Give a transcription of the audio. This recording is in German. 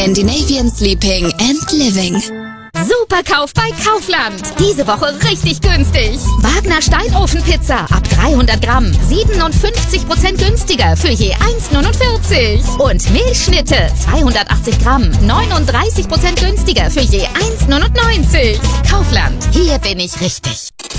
Scandinavian Sleeping and Living. Superkauf bei Kaufland. Diese Woche richtig günstig. Wagner Steinofenpizza ab 300 Gramm. 57% günstiger für je 1,49. Und Milchschnitte 280 Gramm. 39% günstiger für je 1,99. Kaufland. Hier bin ich richtig.